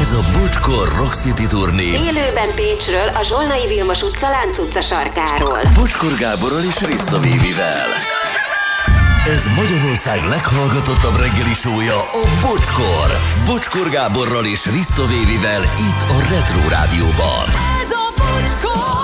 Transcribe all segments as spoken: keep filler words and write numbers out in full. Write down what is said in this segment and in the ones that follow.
Ez a Bocskor Rock City turné élőben Pécsről, a Zsolnai Vilmos utca Lánc utca sarkáról. Bocskor Gáborral és Riszta Vévivel. Ez Magyarország leghallgatottabb reggeli show-ja, a Bocskor. Bocskor Gáborral és Riszta Vévivel itt a Retro Rádióban. Ez a Bocskor!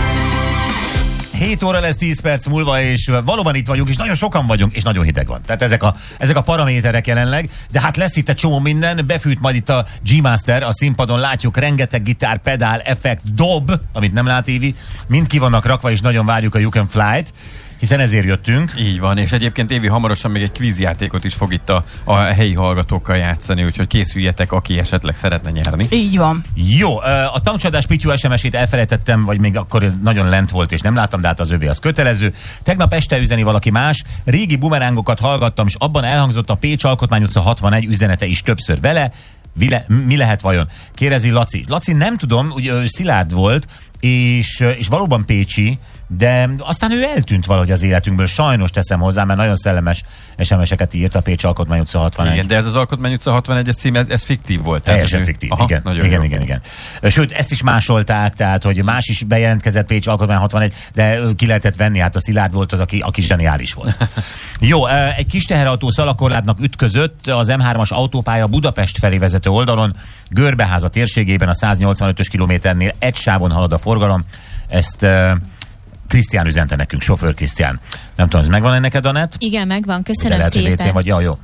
hét óra lesz tíz perc múlva, és valóban itt vagyunk, és nagyon sokan vagyunk, és nagyon hideg van. Tehát ezek a, ezek a paraméterek jelenleg, de hát lesz itt egy csomó minden, befűt majd itt a G-Master, a színpadon látjuk rengeteg gitár, pedál, effekt, dob, amit nem lát Évi, mind ki vannak rakva, és nagyon várjuk a You Can Fly-t, hiszen ezért jöttünk. Így van, és egyébként Évi hamarosan még egy kvízjátékot is fog itt a, a helyi hallgatókkal játszani, úgyhogy készüljetek, aki esetleg szeretne nyerni. Így van. Jó, a tankcsodás Pityu es em es-ét elfelejtettem, vagy még akkor ez nagyon lent volt, és nem láttam, de hát az övé az kötelező. Tegnap este üzeni valaki más, régi bumerángokat hallgattam, és abban elhangzott a Pécs Alkotmány utca hatvanegy üzenete is többször vele. Vile, mi lehet vajon? Kérdezi Laci. Laci, nem tudom, ugye ő Szilárd volt, és, és valóban pécsi, de aztán ő eltűnt valahogy az életünkből. Sajnos teszem hozzá, mert nagyon szellemes es em es-eket írt a Pécs Alkotmány utca hatvanegy. Igen, de ez az Alkotmány utca hatvanegyes cím, ez, ez fiktív volt. Teljesen ő... fiktív, aha, igen, igen, igen, igen, igen. Sőt, ezt is másolták, tehát, hogy más is bejelentkezett Pécs Alkotmány hatvanegy, de ki lehetett venni, hát a Szilárd volt az, aki, aki zseniális volt. Jó, egy kis teherautó szalakorlátnak ütközött az em hármas autópálya Budapest felé vezető oldalon, Görbeháza térségében a száznyolcvanötös kilométernél egy sávon halad a forgalom. Ezt Krisztián üzente nekünk, sofőr Krisztián. Nem tudom, ez megvan neked, Anett? Igen, megvan, köszönöm lehet, szépen. Hogy vé cén vagy, ja, jó.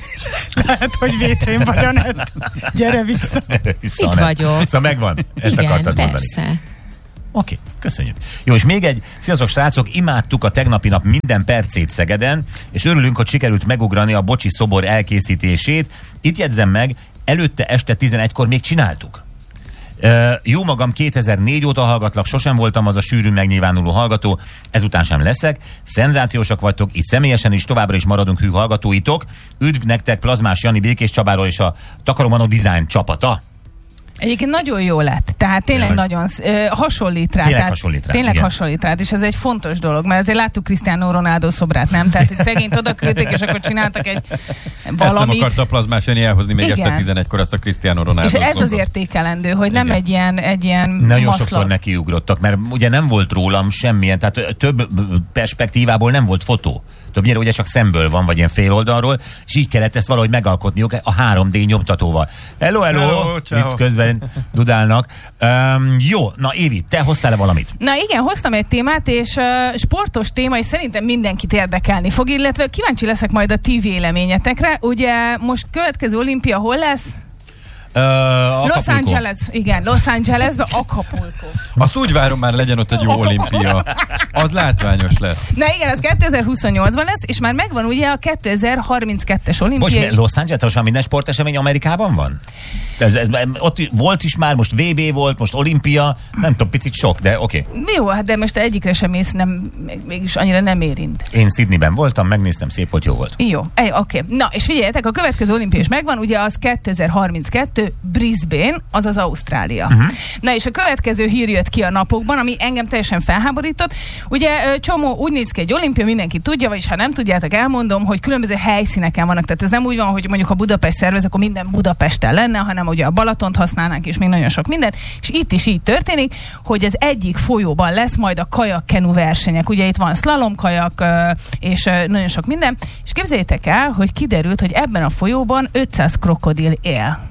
Lehet, hogy vé cén vagy, Anett. Gyere vissza. vissza Itt Anett. vagyok. Szóval megvan, ezt igen, akartad persze. mondani. Oké, köszönjük. Jó, és még egy, sziasztok srácok, imádtuk a tegnapi nap minden percét Szegeden, és örülünk, hogy sikerült megugrani a Bocsi szobor elkészítését. Itt jegyzem meg, előtte este tizenegykor még csináltuk. Uh, jó magam kétezer-négy óta hallgatlak, sosem voltam az a sűrűn megnyilvánuló hallgató, ezután sem leszek. Szenzációsak vagytok, itt személyesen is továbbra is maradunk hű hallgatóitok. Üdv nektek Plazmás Jani, Békés Csabáról és a Takaromanó Design csapata. Egyébként nagyon jó lett, tehát tényleg Jaj. nagyon uh, hasonlít rá. Tényleg tehát, hasonlít rá, Tényleg igen. hasonlít rá, és ez egy fontos dolog, mert azért láttuk Cristiano Ronaldo szobrát, nem? Tehát egy szegényt oda küldték, és akkor csináltak egy valamit. Ezt nem akarta a Plazmás Jani elhozni még Igen. este tizenegykor azt a Cristiano Ronaldo. És ez az értékelendő, hogy nem Igen. egy ilyen, egy ilyen Nagyon maszlag. sokszor nekiugrottak, mert ugye nem volt rólam semmilyen, tehát több perspektívából nem volt fotó. Többnyire ugye csak szemből van, vagy ilyen fél oldalról, és így kellett ezt valahogy megalkotniuk a három dé nyomtatóval. Hello, hello! Hello, ciao. Itt közben dudálnak. Um, jó, na Évi, te hoztál-e valamit? Na igen, hoztam egy témát, és uh, sportos téma, és szerintem mindenkit érdekelni fog, illetve kíváncsi leszek majd a ti véleményetekre. Ugye most következő olimpia hol lesz? Uh, Los Angeles, igen, Los Angelesben, Acapulco. Azt úgy várom már, legyen ott egy jó olimpia. Az látványos lesz. Na igen, az kétezer-huszonnyolcban lesz, és már megvan ugye a kétezer-harminckettes olimpia. Most Los Angeles, most már minden sportesemény Amerikában van? Ez, ez, ott volt is már, most vé bé volt, most olimpia, nem tudom, picit sok, de oké. Okay. Jó, hát de most egyikre sem mész, nem, mégis annyira nem érint. Én Sydneyben voltam, megnéztem, szép volt, jó volt. Jó, oké. Okay. Na, és figyeljetek, a következő olimpia is megvan, ugye az kétezer-harminckettő Brisbane, azaz Ausztrália. Uh-huh. Na, és a következő hír jött ki a napokban, ami engem teljesen felháborított. Ugye csomó, úgy néz ki egy olimpia, mindenki tudja, vagyis ha nem tudjátok, elmondom, hogy különböző helyszíneken vannak. Tehát ez nem úgy van, hogy mondjuk a Budapest szervez, akkor minden Budapesten lenne, hanem ugye a Balatont használnánk, és még nagyon sok minden. És itt is így történik, hogy az egyik folyóban lesz majd a kajak-kenu versenyek. Ugye itt van szlalomkajak, és nagyon sok minden. És képzeljétek el, hogy kiderült, hogy ebben a folyóban ötszáz krokodil él.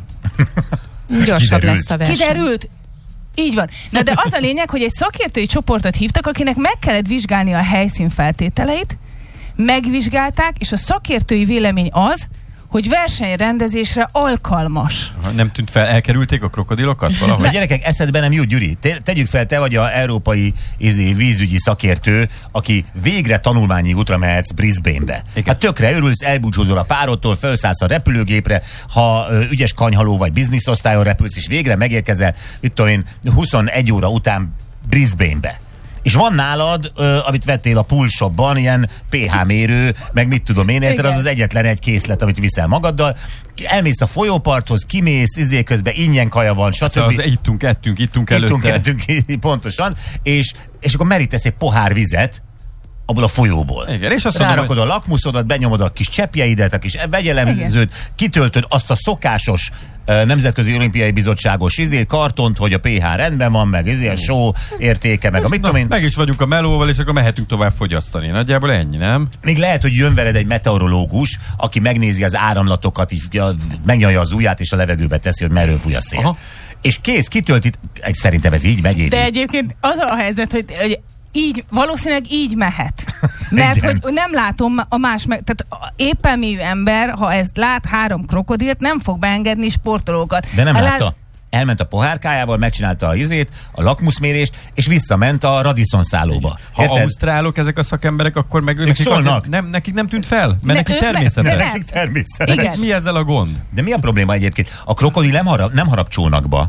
Gyorsabb Kiderült. lesz a verseny. Kiderült. Így van. Na de az a lényeg, hogy egy szakértői csoportot hívtak, akinek meg kellett vizsgálni a helyszín feltételeit, megvizsgálták, és a szakértői vélemény az, hogy versenyrendezésre alkalmas. Nem tűnt fel, elkerülték a krokodilokat valahogy? A gyerekek, eszedbe nem jut, Gyuri. Te, tegyük fel, te vagy a európai izé, vízügyi szakértő, aki végre tanulmányi útra mehetsz Brisbane-be. Igen. Hát tökre örülsz, elbúcsúzol a párodtól, felszállsz a repülőgépre, ha ö, ügyes kanyhaló vagy bizniszosztályon repülsz, és végre megérkezel, itt tudom én, huszonegy óra után Brisbane-be. És van nálad, ö, amit vettél a poolshopban, ilyen pé há mérő, meg mit tudom én, érted, az az egyetlen egy készlet, amit viszel magaddal. Elmész a folyóparthoz, kimész, izé közben ingyen kaja van, stb. Szóval az ittunk, ettünk, ittunk előtte. Ittunk, ettünk, pontosan. És, és akkor merítesz egy pohár vizet, abból a folyóból. Igen, és azt mondom, rárakod a lakmuszodat, benyomod a kis cseppjeidet, a kis vegyelemzőt, kitöltöd azt a szokásos uh, Nemzetközi Olimpiai Bizottságos izé, kartont, hogy a pH rendben van, meg izé, a só értéke, meg a mit tudom én. Meg is vagyunk a melóval, és akkor mehetünk tovább fogyasztani. Nagyjából ennyi, nem? Még lehet, hogy jön veled egy meteorológus, aki megnézi az áramlatokat, így megnyalja az ujját, és a levegőbe teszi, hogy merről fúj a szél. Aha. És kész, kitölt itt, szerintem ez így megy. Így. De egyébként az a helyzet, hogy, hogy így, valószínűleg így mehet. Mert hogy nem látom a más, meg, tehát éppen mélyű ember, ha ezt lát három krokodilt, nem fog beengedni sportolókat. De nem Elá... látta? Elment a pohárkájával, megcsinálta a izét, a lakmuszmérést, és visszament a Radisson szállóba. Ha Érted? ausztrálok ezek a szakemberek, akkor meg ő nekik, szólnak. nem, nekik nem tűnt fel, mert Ne, neki ők természetes. meg- de Nekik természetes. Igen. Mi ezzel a gond? De mi a probléma egyébként? A krokodil nem harap, nem harap csónakba.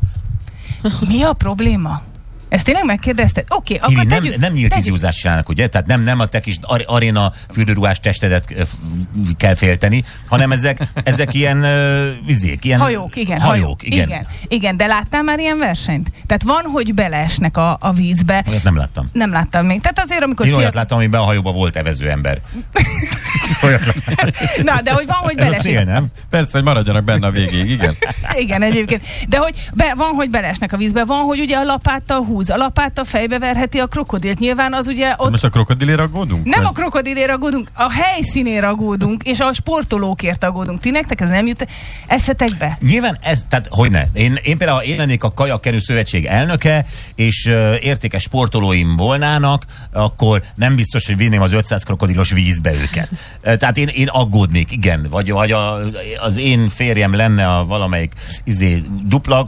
Mi a probléma? Ezt tényleg megkérdezted? Oké, okay, Híri, akkor nem, tegyük, nem nyílt tegyük. vízúzást csinálnak, ugye? Tehát nem, nem a te kis ar- aréna fürdőruhás testedet ö, f- kell félteni, hanem ezek, ezek ilyen uh, vizék, ilyen Hajók, igen. hajók, igen. igen. Igen, de láttál már ilyen versenyt? Tehát van, hogy beleesnek a, a vízbe. Olyat nem láttam. Nem láttam még. Tehát azért, amikor... Én cél... olyat láttam, amiben a hajóban volt evező ember. Olyat láttam. Na, de hogy van, hogy Ez a belesik. cél, nem? Persze, hogy maradjanak benne a végéig, igen. Igen, egyébként. De hogy be, van, hogy belesnek a vízbe, van, hogy ugye a lapáttal húz, a lapáttal fejbe verheti a krokodilt. Nyilván az ugye ott... Most a krokodilért aggódunk? Nem Vagy? a krokodilért aggódunk, a helyszínére aggódunk, és a sportolókért aggódunk. Ti nektek ez nem jut eszetekbe? Nyilván ez, tehát hogy ne. Én, én például én lennék a Kajakkenő Szövetség elnöke, és uh, értékes sportolóim volnának, akkor nem biztos, hogy vinném az ötszáz krokodilos vízbe őket. Uh, tehát én, én aggódnék, igen. Vagy, vagy a, az én férjem lenne a valamelyik izé, dupla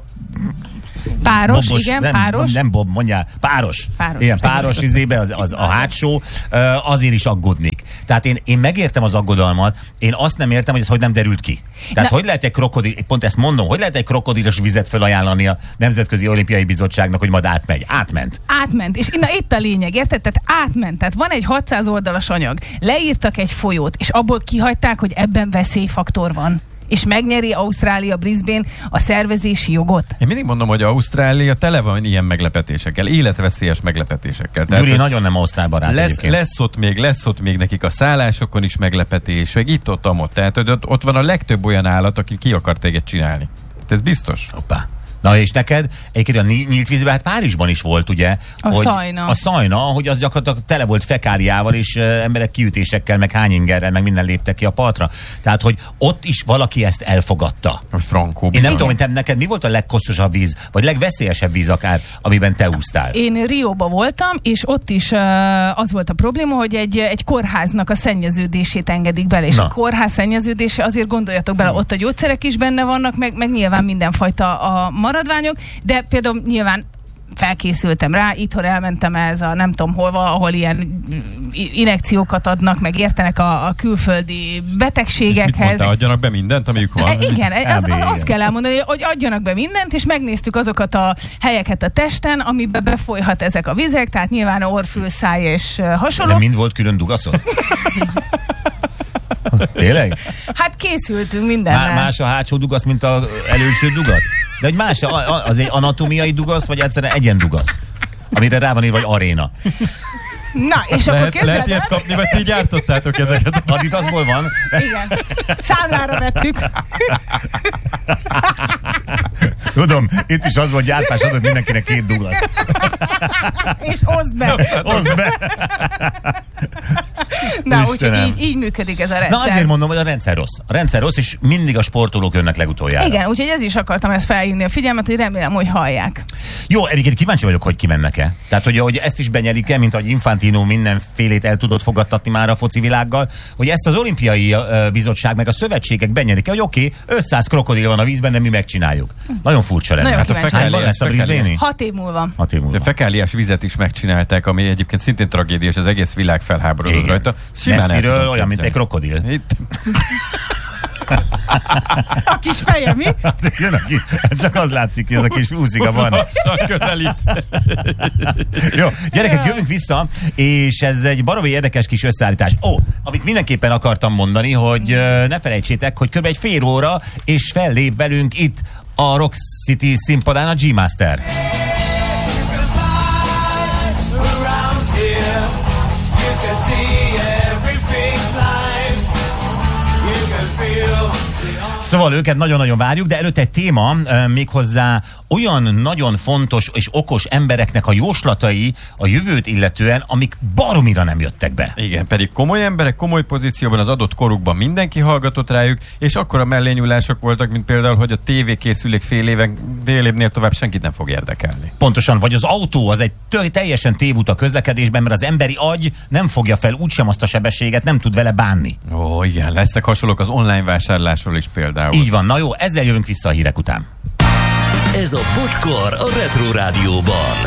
Páros, bobos, igen, nem, páros. Nem Bob, mondjál, páros. Páros. Igen, páros izébe, az, az a hátsó, uh, azért is aggódnék. Tehát én, én megértem az aggodalmat, én azt nem értem, hogy ez hogy nem derült ki. Tehát Na. hogy lehet egy krokodil, pont ezt mondom, hogy lehet egy krokodilos vizet felajánlani a Nemzetközi Olimpiai Bizottságnak, hogy majd átmegy. Átment. Átment. És na, itt a lényeg, érted? Tehát átment. Tehát van egy hatszáz oldalas anyag. Leírtak egy folyót, és abból kihagyták, hogy ebben veszélyfaktor van. És megnyeri Ausztrália Brisbane a szervezési jogot. Én mindig mondom, hogy Ausztrália tele van ilyen meglepetésekkel, életveszélyes meglepetésekkel. Tehát, Gyuri nagyon nem ausztrál barát lesz, egyébként. lesz, ott még, lesz ott még nekik a szállásokon is meglepetés, meg itt ott, amott. Tehát hogy ott, ott van a legtöbb olyan állat, aki ki akar téged csinálni. Ez biztos. Hoppá. Na és neked, egyébként a ny- nyílt vízben, hát Párizsban is volt, ugye? A hogy Szajna. A Szajna, hogy az gyakorlatilag tele volt fekáliával, és uh, emberek kiütésekkel, meg hányingerrel, meg minden léptek ki a partra. Tehát, hogy ott is valaki ezt elfogadta. A Frankó. Én bizony. nem tudom, hogy te, neked mi volt a legkosszosabb víz, vagy legveszélyesebb víz akár, amiben te úsztál? Én Rióba voltam, és ott is uh, az volt a probléma, hogy egy, egy kórháznak a szennyeződését engedik bele, és Na. a kórház szennyeződése, azért gondoljatok bele, ott a gyógyszerek is benne vannak, meg, meg nyilván mindenfajta a maradványok, de például nyilván felkészültem rá, itthon elmentem ez a nem tudom holva, ahol ilyen injekciókat adnak, meg értenek a, a külföldi És mit betegségekhez. mondtál, adjanak be mindent, amelyik van? E, igen, az, Kb. az, azt igen. kell elmondani, hogy adjanak be mindent, és megnéztük azokat a helyeket a testen, amiben befolyhat ezek a vizek, tehát nyilván orrfül, száj és uh, hasonló. De mind volt külön dugaszod? Tényleg? Hát készültünk mindennel. Má, más a hátsó dugasz, mint az előső dugasz? De hogy más, a- a- az egy anatómiai dugasz, vagy egyszerűen egyen dugasz? Amire rá van írva, vagy aréna. Na, és akkor Lehet, képzeld lehet el- ilyet kapni, vagy ti gyártottátok ezeket? Adidasból van? Igen. Számlára vettük. Tudom, itt is az volt, gyártás adott mindenkinek két dugasz. És oszd be. Hozd be! Na, úgyhogy Istenem. így, így működik ez a rendszer. Na azért mondom, hogy a rendszer rossz. A rendszer rossz, és mindig a sportolók jönnek legutoljára. Igen, úgyhogy ez is akartam ezt felhívni a figyelmet, hogy remélem, hogy hallják. Jó, egyébként kíváncsi vagyok, hogy kimennek-e. Tehát, hogy, hogy ezt is benyelik-e, mint ahogy Infantino mindenfélét el tudott fogadtatni már a foci világgal, hogy ezt az olimpiai uh, bizottság meg a szövetségek benyelik-e, hogy oké, okay, ötszáz krokodil van a vízben, de mi megcsináljuk. Nagyon furcsa lenne. Nagyon Hát a kíváncsi Hányban vagyok. lesz a Fekáliás. Brisbane-i? Hat év múlva. Hat év múlva. A fekáliás vizet is megcsinálták, ami egyébként szintén tragédia, és az egész világ felháborodott Igen. rajta. Simán el Messziről tudom olyan, mint egy képzelni. krokodil. Itt. A kis feje, mi? Jön aki, csak az látszik, hogy ez a kis úszik a barna. Lassan közelít. Jó, gyerekek, jövünk vissza, és ez egy baromi érdekes kis összeállítás. Ó, amit mindenképpen akartam mondani, hogy ö, ne felejtsétek, hogy kb. Egy fél óra, és fellép velünk itt a Rock City színpadán a G-Master. Around here, you can see Szóval őket nagyon-nagyon várjuk, de előtte egy téma, méghozzá olyan nagyon fontos és okos embereknek a jóslatai a jövőt illetően, amik baromira nem jöttek be. Igen, pedig komoly emberek, komoly pozícióban az adott korukban mindenki hallgatott rájuk, és akkora mellényúlások voltak, mint például, hogy a tévékészülék fél éven, fél évnél tovább senkit nem fog érdekelni. Pontosan, vagy az autó az egy tő, teljesen tévút a közlekedésben, mert az emberi agy nem fogja fel úgysem azt a sebességet, nem tud vele bánni. Ó, igen, lesznek hasonlók az online vásárlásról is például. Így van, na jó, ezzel jövünk vissza a hírek után. Ez a Bocskor a Retro Rádióban.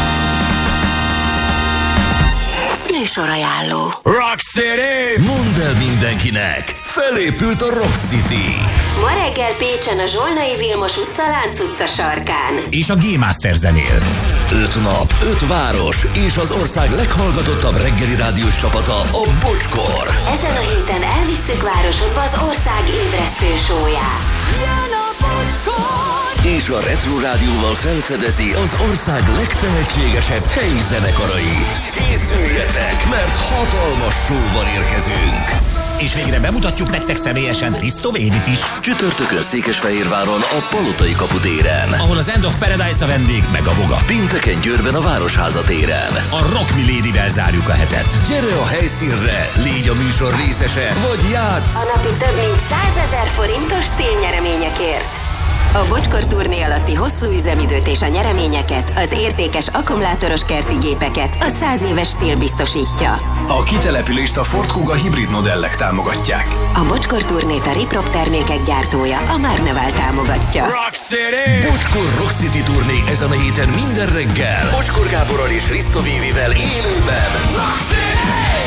Műsorajánló. Rock City! Mondd el mindenkinek, felépült a Rock City. Ma reggel Pécsen a Zsolnai Vilmos utca, Lánc utca sarkán. És a G-Master zenél. Öt nap, öt város és az ország leghallgatottabb reggeli rádiós csapata, a Bocskor. Ezen a héten elvisszük városodba az ország ébresztő sóját. Jön a Bocskor! És a Retro Rádióval felfedezi az ország legtehetségesebb helyi zenekarait. Készüljetek, mert hatalmas show-val érkezünk. És végre bemutatjuk nektek személyesen Risto Védit is. Csütörtökön Székesfehérváron a Palotai kaputéren. Ahol az End of Paradise a vendég, meg a Voga. Pénteken Győrben a Városháza téren. A Rock Milédivel zárjuk a hetet. Gyere a helyszínre, légy a műsor részese, vagy játsz! A napi több mint százezer forintos télnyereményekért. A Bocskor turné alatti hosszú üzemidőt és a nyereményeket, az értékes akkumulátoros kerti gépeket a száz éves stíl biztosítja. A kitelepülést a Ford Kuga hibrid modellek támogatják. A Bocskor turnét a Riprop termékek gyártója, a Márneval támogatja. Rock City! Bocskor Rock City turné ezen a héten minden reggel. Bocskor Gáborral és Risto Vévivel élőben. Rock City!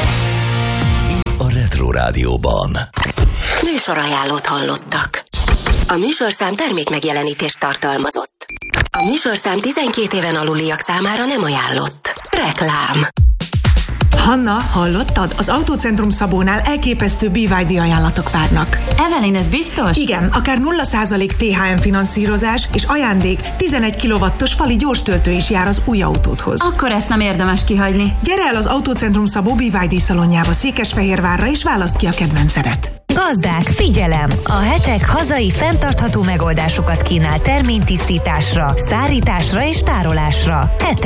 Itt a Retro Rádióban. Műsorajánlót hallottak. A műsorszám termékmegjelenítést tartalmazott. A műsorszám tizenkét éven aluliak számára nem ajánlott. Reklám. Hanna, hallottad? Az Autócentrum Szabónál elképesztő bé vé dé ajánlatok várnak. Evelyn, ez biztos? Igen, akár nulla százalék té há em finanszírozás és ajándék tizenegy kilowattos fali gyorstöltő is jár az új autódhoz. Akkor ezt nem érdemes kihagyni. Gyere el az Autócentrum Szabó bé vé dé szalonjába Székesfehérvárra és válaszd ki a kedvencedet. Gazdák, figyelem! A hetek hazai fenntartható megoldásokat kínál terménytisztításra, szárításra és tárolásra. Hetek.